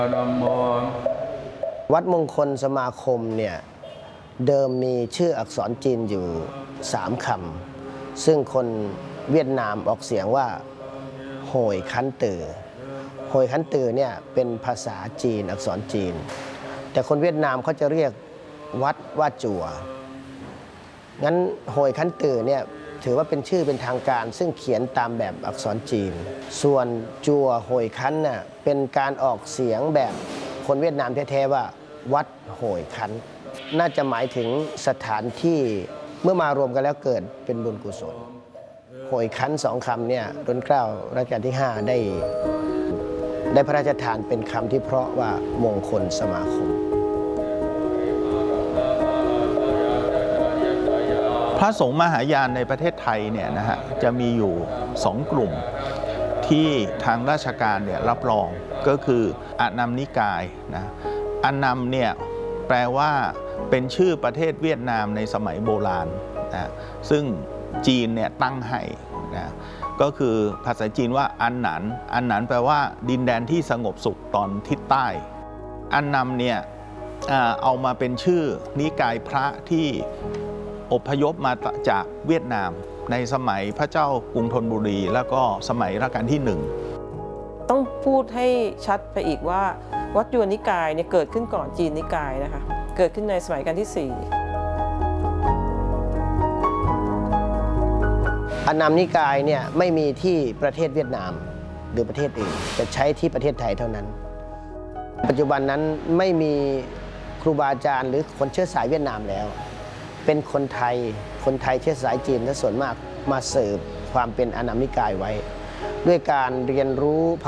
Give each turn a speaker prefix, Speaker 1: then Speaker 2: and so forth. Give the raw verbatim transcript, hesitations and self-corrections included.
Speaker 1: วัดมงคลสมาคมเนี่ยเดิมมีชื่ออักษรจีนอยู่สามคำซึ่งคนเวียดนามออกเสียงว่าโหยคันตือโหยคันตือเนี่ยเป็นภาษาจีนอักษรจีนแต่คนเวียดนามเขาจะเรียกวัดว่าจั่วงั้นโหยคันตือเนี่ยถือว่าเป็นชื่อเป็นทางการซึ่งเขียนตามแบบอักษรจีนส่วนจั่วโหยคันน่ะเป็นการออกเสียงแบบคนเวียดนามแท้ๆว่าวัดโหยคันน่าจะหมายถึงสถานที่เมื่อมารวมกันแล้วเกิดเป็นบุญกุศลโหยคันสองคำเนี่ยรัชกาลรัชกาลที่ห้าได้ได้พระราชทานเป็นคำที่เพราะว่ามงคลสมาคม
Speaker 2: พระสงฆ์มหายานในประเทศไทยเนี่ยนะฮะจะมีอยู่สองกลุ่มที่ทางราชการเนี่ยรับรองก็คืออานัมนิกายนะอานัมเนี่ยแปลว่าเป็นชื่อประเทศเวียดนามในสมัยโบราณนะซึ่งจีนเนี่ยตั้งให้นะก็คือภาษาจีนว่าอันหนันอันหนันแปลว่าดินแดนที่สงบสุขตอนทิศใต้อานัมเนี่ยเอามาเป็นชื่อนิกายพระที่อพยพมาจากเวียดนามในสมัยพระเจ้ากรุงธนบุรีแล้วก็สมัยรัชกาลที่หนึ่ง
Speaker 3: ต้องพูดให้ชัดไปอีกว่าวัดยวนนิกายเนี่ยเกิดขึ้นก่อนจีนนิกายนะคะเกิดขึ้นในสมัยรัชกาลที่สี่
Speaker 1: อานัมนิกายเนี่ยไม่มีที่ประเทศเวียดนามหรือประเทศอื่นจะใช้ที่ประเทศไทยเท่านั้นปัจจุบันนั้นไม่มีครูบาอาจารย์หรือคนเชื้อสายเวียดนามแล้วเป็นคนไทยคนไทยเชื้อสายจีนและส่วนมากมาเสิร์ฟความเป็นอานัมนิกายไว้ด้วยการเรียนรู้